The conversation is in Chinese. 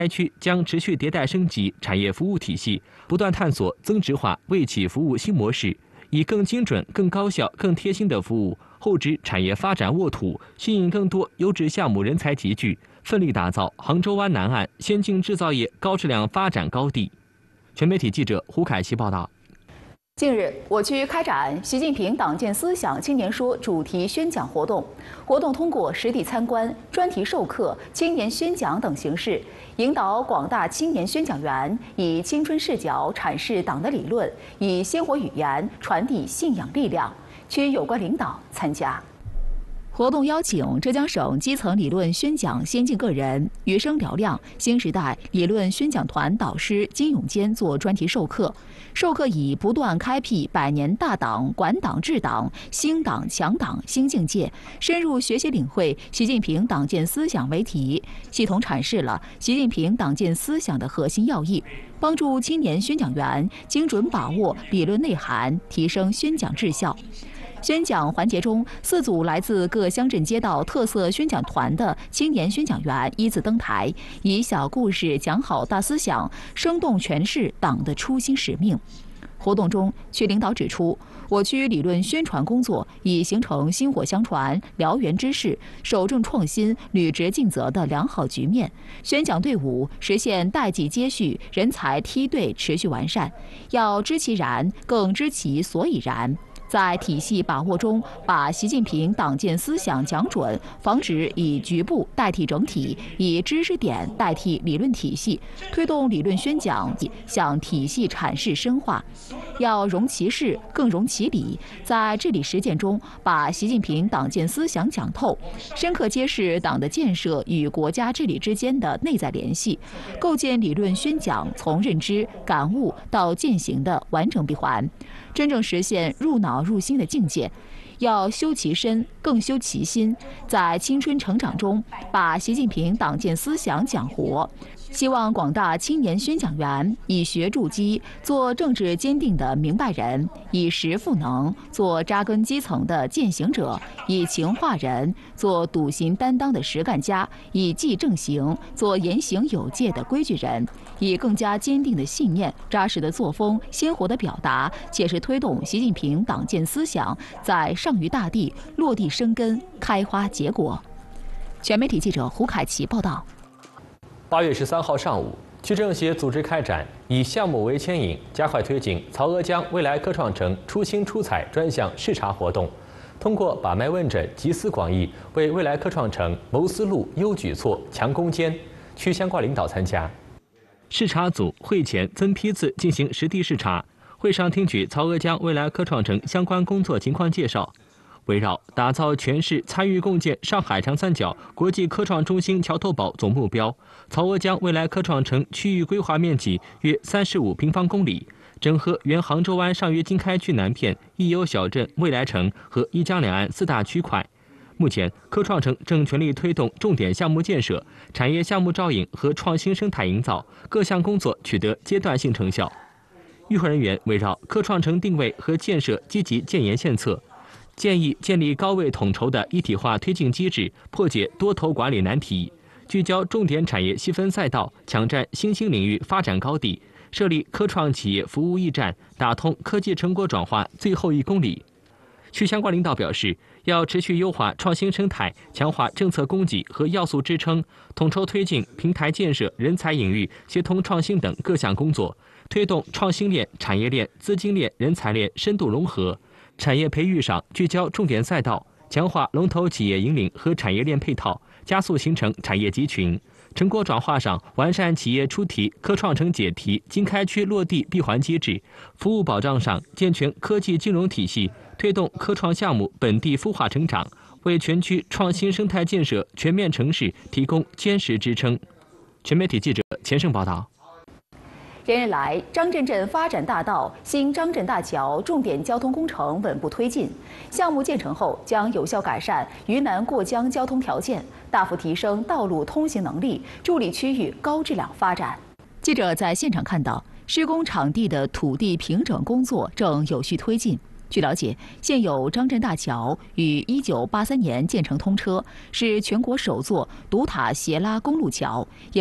该区将持续迭代升级产业服务体系，不断探索增值化卫企服务新模式，以更精准、更高效、更贴心的服务厚植产业发展沃土，吸引更多优质项目人才集聚，奋力打造杭州湾南岸先进制造业高质量发展高地。全媒体记者胡凯奇报道。 近日，我区开展习近平党建思想青年说主题宣讲活动。活动通过实地参观、专题授课、青年宣讲等形式，引导广大青年宣讲员以青春视角阐释党的理论，以鲜活语言传递信仰力量。区有关领导参加。活动邀请浙江省基层理论宣讲先进个人余生嘹亮新时代理论宣讲团导师金永坚做专题授课。授课以不断开辟百年大党、管党治党、兴党强党新境界，深入学习领会习近平党建思想为题，系统阐释了习近平党建思想的核心要义，帮助青年宣讲员精准把握理论内涵，提升宣讲质效。宣讲环节中，4组来自各乡镇街道特色宣讲团的青年宣讲员依次登台，以小故事讲好大思想，生动诠释党的初心使命。活动中，区领导指出，我区理论宣传工作已形成薪火相传、燎原之势、守正创新、履职尽责的良好局面，宣讲队伍实现代际接续、人才梯队持续完善。要知其然，更知其所以然。在体系把握中，把习近平党建思想讲准，防止以局部代替整体，以知识点代替理论体系，推动理论宣讲向体系阐释深化。要融其事，更融其理，在治理实践中，把习近平党建思想讲透，深刻揭示党的建设与国家治理之间的内在联系，构建理论宣讲从认知、感悟到践行的完整闭环，真正实现入脑入心的境界。要修其身，更修其心，在青春成长中把习近平党建思想讲活。希望广大青年宣讲员以学筑基，做政治坚定的明白人；以实赋能，做扎根基层的践行者；以情化人，做笃行担当的实干家；以纪正行，做言行有界的规矩人；以更加坚定的信念、扎实的作风、鲜活的表达，切实推动习近平党建思想在上于大地落地生根、开花结果。全媒体记者胡凯奇报道。 8月13号上午，区政协组织开展以项目为牵引，加快推进曹娥江未来科创城出新出彩专项视察活动。通过把脉问诊、集思广益，为未来科创城谋思路、优举措、强攻坚。区相关领导参加。视察组会前曾批次进行实地视察，会上听取曹娥江未来科创城相关工作情况介绍。围绕打造全市参与共建上海长三角国际科创中心桥头堡总目标，曹娥江未来科创城区域规划面积约35平方公里，整合原杭州湾上约经开区南片益优小镇未来城和一江两岸4大区块。目前，科创城正全力推动重点项目建设、产业项目照引和创新生态营造，各项工作取得阶段性成效。与会人员围绕科创城定位和建设积极建言献策，建议建立高位统筹的一体化推进机制，破解多头管理难题，聚焦重点产业细分赛道，抢占新兴领域发展高地，设立科创企业服务驿站，打通科技成果转化最后1公里。区相关领导表示，要持续优化创新生态，强化政策供给和要素支撑，统筹推进平台建设、人才引育、协同创新等各项工作，推动创新链、产业链、资金链、人才链深度融合。产业培育上聚焦重点赛道，强化龙头企业引领和产业链配套，加速形成产业集群。成果转化上完善企业出题、科创城解题、经开区落地闭环机制。服务保障上健全科技金融体系，推动科创项目本地孵化成长，为全区创新生态建设全面城市提供坚实支撑。全媒体记者钱胜报道。 连日来，张镇镇发展大道新张镇大桥重点交通工程稳步推进，项目建成后将有效改善渝南过江交通条件，大幅提升道路通行能力，助力区域高质量发展。记者在现场看到，施工场地的土地平整工作正有序推进。据了解，现有张镇大桥于1983年建成通车，是全国首座独塔斜拉公路桥，也